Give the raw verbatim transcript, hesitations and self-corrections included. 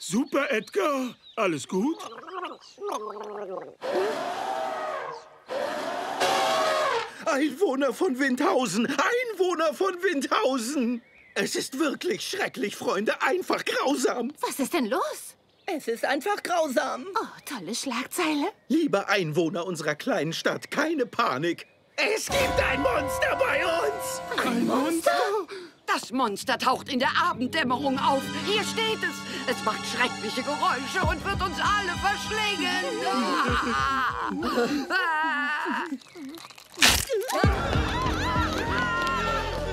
Super, Edgar. Alles gut? Einwohner von Windhausen! Einwohner von Windhausen! Es ist wirklich schrecklich, Freunde. Einfach grausam. Was ist denn los? Es ist einfach grausam. Oh, tolle Schlagzeile. Liebe Einwohner unserer kleinen Stadt, keine Panik. Es gibt ein Monster bei uns! Ein Monster? Das Monster taucht in der Abenddämmerung auf. Hier steht es. Es macht schreckliche Geräusche und wird uns alle verschlingen. Ah. Ah.